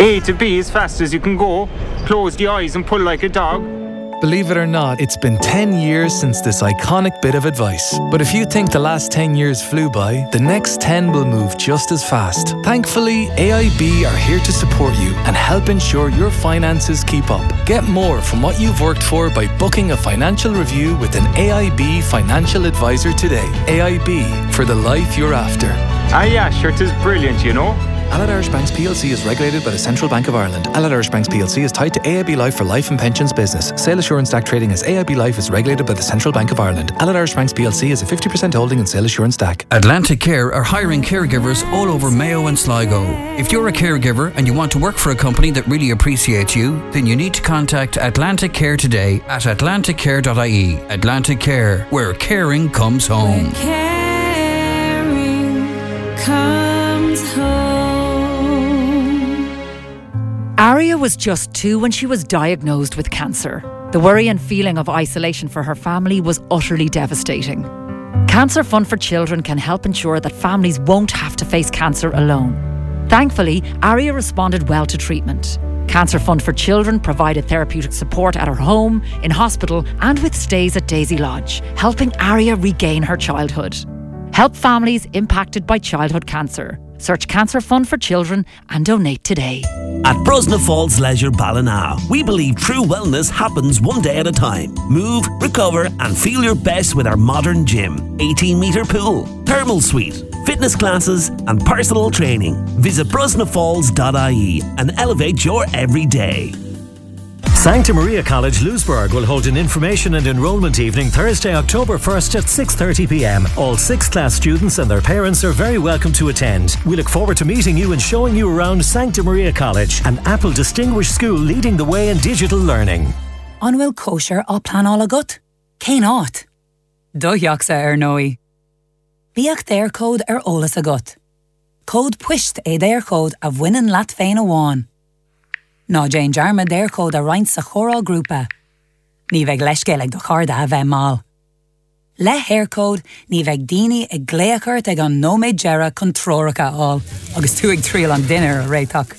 A to B as fast as you can go, close the eyes and pull like a dog. Believe it or not, it's been 10 years since this iconic bit of advice. But if you think the last 10 years flew by, the next 10 will move just as fast. Thankfully, AIB are here to support you and help ensure your finances keep up. Get more from what you've worked for by booking a financial review with an AIB financial advisor today. AIB, for the life you're after. Ah yeah, sure, it is brilliant, you know. Allied Irish Banks plc is regulated by the Central Bank of Ireland. Allied Irish Banks plc is tied to AIB Life for life and pensions business. Sale Assurance DAC trading as AIB Life is regulated by the Central Bank of Ireland. Allied Irish Banks plc is a 50% holding in Sale Assurance DAC. Atlantic Care are hiring caregivers all over Mayo and Sligo. If you're a caregiver and you want to work for a company that really appreciates you, then you need to contact Atlantic Care today at atlanticcare.ie. Atlantic Care, where caring comes home. Where caring comes home. Aria was just 2 when she was diagnosed with cancer. The worry and feeling of isolation for her family was utterly devastating. Cancer Fund for Children can help ensure that families won't have to face cancer alone. Thankfully, Aria responded well to treatment. Cancer Fund for Children provided therapeutic support at her home, in hospital and with stays at Daisy Lodge, helping Aria regain her childhood. Help families impacted by childhood cancer. Search Cancer Fund for Children and donate today. At Brosna Falls Leisure Ballina, we believe true wellness happens one day at a time. Move, recover and feel your best with our modern gym, 18-metre pool, thermal suite, fitness classes and personal training. Visit brosnafalls.ie and elevate your everyday. Sancta Maria College Louisburgh will hold an information and enrolment evening Thursday, October 1st at 6:30pm. All 6th class students and their parents are very welcome to attend. We look forward to meeting you and showing you around Sancta Maria College, an Apple distinguished school leading the way in digital learning. Anwyl kosher á plan all agat? Cén áit? Dóiachsa nói. Bíach their code ólas agat. Code puisht their code a bhainean lat féin amháin. Ná Jane Jarma their code a roint sa choral grúpa. Ní bheith leiscéil ag do charda a bheith mal. Le hair code ní bheith daoine ag gléachart ag an nóméid gera chun tróracha all, agus tú ag tríal an dinner a réiteach.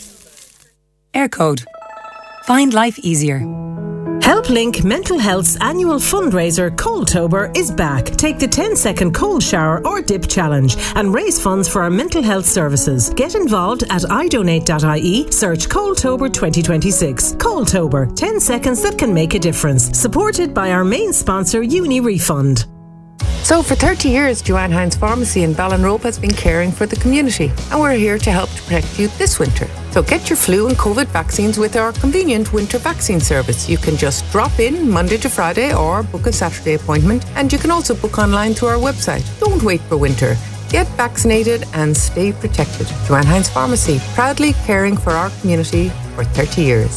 Air code. Find life easier. HelpLink Mental Health's annual fundraiser Coldtober is back. Take the 10-second cold shower or dip challenge and raise funds for our mental health services. Get involved at idonate.ie, search Coldtober 2026. Coldtober, 10 seconds that can make a difference. Supported by our main sponsor, Uni Refund. So for 30 years, Joanne Hines Pharmacy in Ballinrobe has been caring for the community, and we're here to help to protect you this winter. So get your flu and COVID vaccines with our convenient winter vaccine service. You can just drop in Monday to Friday or book a Saturday appointment, and you can also book online through our website. Don't wait for winter. Get vaccinated and stay protected. Joanne Hines Pharmacy, proudly caring for our community for 30 years.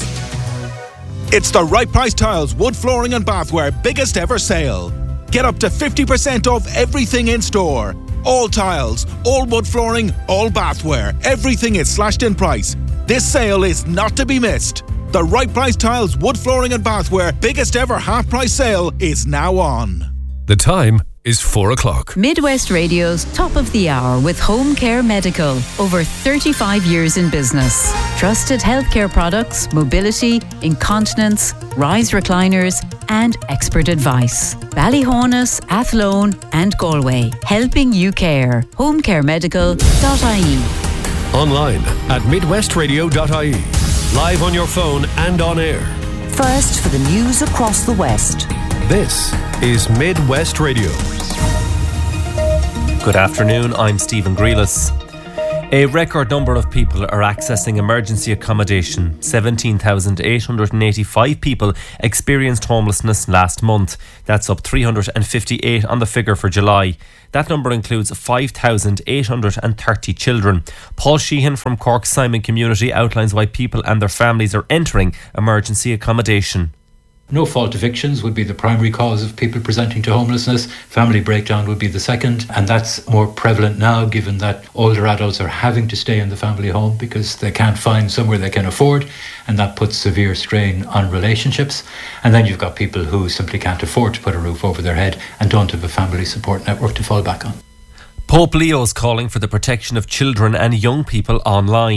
It's the Right Price Tiles Wood Flooring and Bathware biggest ever sale. Get up to 50% off everything in store. All tiles, all wood flooring, all bathware. Everything is slashed in price. This sale is not to be missed. The Right Price Tiles Wood Flooring and Bathware biggest ever half price sale is now on. The time is 4 o'clock. Midwest Radio's Top of the Hour with Home Care Medical. Over 35 years in business. Trusted healthcare products, mobility, incontinence, rise recliners and expert advice. Ballyhonus, Athlone and Galway. Helping you care. homecaremedical.ie. Online at midwestradio.ie. Live on your phone and on air. First for the news across the West. This is Midwest Radio. Good afternoon, I'm Stephen Grealis. A record number of people are accessing emergency accommodation. 17,885 people experienced homelessness last month. That's up 358 on the figure for July. That number includes 5,830 children. Paul Sheehan from Cork Simon Community outlines why people and their families are entering emergency accommodation. No-fault evictions would be the primary cause of people presenting to homelessness. Family breakdown would be the second, and that's more prevalent now given that older adults are having to stay in the family home because they can't find somewhere they can afford, and that puts severe strain on relationships. And then you've got people who simply can't afford to put a roof over their head and don't have a family support network to fall back on. Pope Leo is calling for the protection of children and young people online.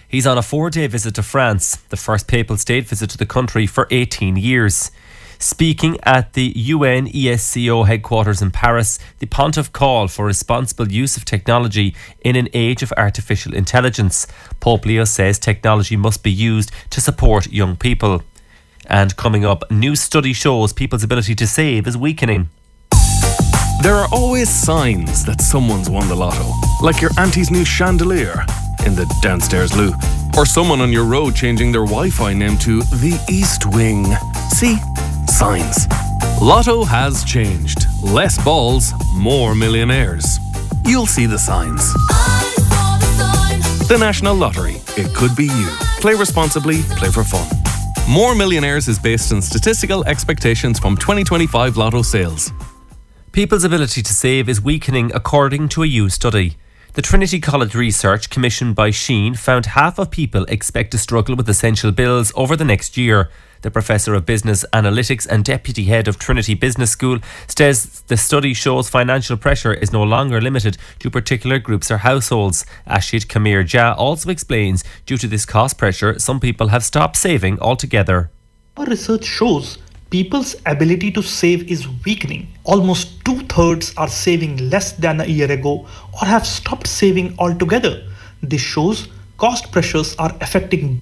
He's on a 4-day visit to France, the first papal state visit to the country for 18 years. Speaking at the UN ESCO headquarters in Paris, the pontiff called for responsible use of technology in an age of artificial intelligence. Pope Leo says technology must be used to support young people. And coming up, a new study shows people's ability to save is weakening. There are always signs that someone's won the lotto, like your auntie's new chandelier in the downstairs loo, or someone on your road changing their Wi-Fi name to the East Wing. See? Signs. Lotto has changed. Less balls, more millionaires. You'll see the signs. The National Lottery. It could be you. Play responsibly, play for fun. More Millionaires is based on statistical expectations from 2025 Lotto sales. People's ability to save is weakening according to a new study. The Trinity College research commissioned by Sheen found half of people expect to struggle with essential bills over the next year. The Professor of Business Analytics and Deputy Head of Trinity Business School says the study shows financial pressure is no longer limited to particular groups or households. Ashid Kamir Jah also explains due to this cost pressure, some people have stopped saving altogether. Our research shows people's ability to save is weakening. Almost 2/3 are saving less than a year ago or have stopped saving altogether. This shows cost pressures are affecting.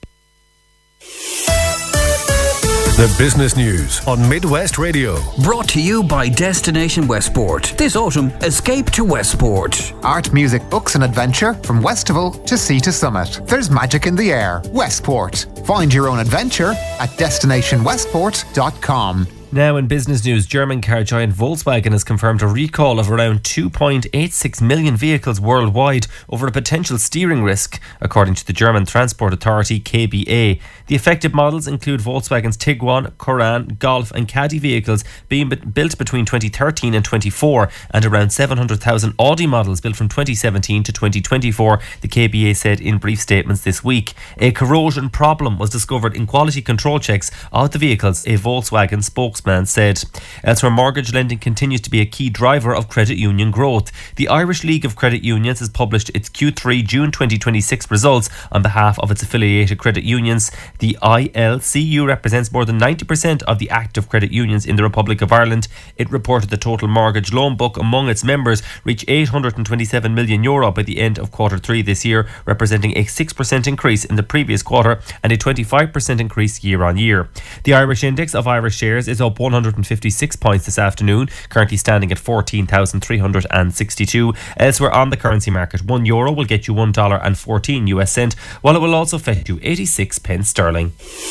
The business news on Midwest Radio. Brought to you by Destination Westport. This autumn, escape to Westport. Art, music, books and adventure from Westival to Sea to Summit. There's magic in the air. Westport. Find your own adventure at destinationwestport.com. Now in business news, German car giant Volkswagen has confirmed a recall of around 2.86 million vehicles worldwide over a potential steering risk, according to the German Transport Authority KBA. The affected models include Volkswagen's Tiguan, Koran, Golf and Caddy vehicles being built between 2013 and 24 and around 700,000 Audi models built from 2017 to 2024, the KBA said in brief statements this week. A corrosion problem was discovered in quality control checks of the vehicles, a Volkswagen spokesman said. Elsewhere, mortgage lending continues to be a key driver of credit union growth. The Irish League of Credit Unions has published its Q3 June 2026 results on behalf of its affiliated credit unions. The ILCU represents more than 90% of the active credit unions in the Republic of Ireland. It reported the total mortgage loan book among its members reached €827 million by the end of Q3 this year, representing a 6% increase in the previous quarter and a 25% increase year on year. The Irish Index of Irish shares is up 156 points this afternoon, currently standing at 14,362. Elsewhere on the currency market, €1 will get you $1.14 US cent, while it will also fetch you 86 pence sterling.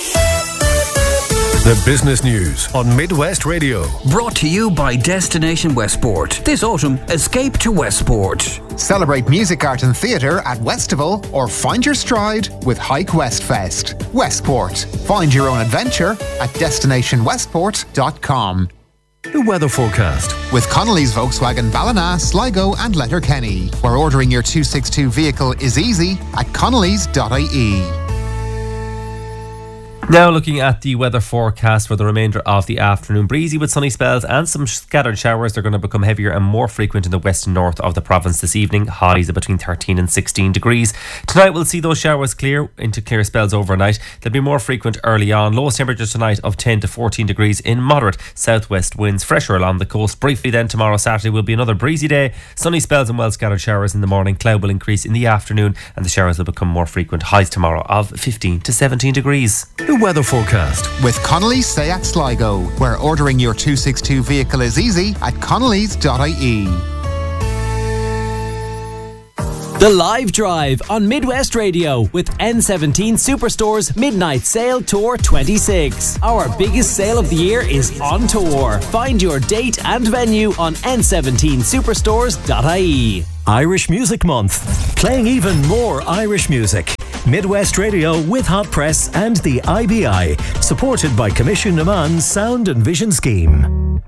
The business news on Midwest Radio. Brought to you by Destination Westport. This autumn, escape to Westport. Celebrate music, art and theatre at Westival or find your stride with Hike West Fest. Westport. Find your own adventure at destinationwestport.com. The weather forecast. With Connolly's Volkswagen Ballina, Sligo and Letterkenny, where ordering your 262 vehicle is easy at connolly's.ie. Now looking at the weather forecast for the remainder of the afternoon. Breezy with sunny spells and some scattered showers. They're going to become heavier and more frequent in the west and north of the province this evening. Highs are between 13 and 16 degrees. Tonight we'll see those showers clear into clear spells overnight. They'll be more frequent early on. Lowest temperature tonight of 10 to 14 degrees in moderate southwest winds. Fresher along the coast. Briefly then tomorrow Saturday will be another breezy day. Sunny spells and well scattered showers in the morning. Cloud will increase in the afternoon and the showers will become more frequent. Highs tomorrow of 15 to 17 degrees. The weather forecast. With Connolly's Seat Sligo, where ordering your 262 vehicle is easy at connolly's.ie. The Live Drive on Midwest Radio with N17 Superstore's Midnight Sale Tour 26. Our biggest sale of the year is on tour. Find your date and venue on n17superstores.ie. Irish Music Month. Playing even more Irish music. Midwest Radio with Hot Press and the IBI. Supported by Commission Naman's Sound and Vision Scheme.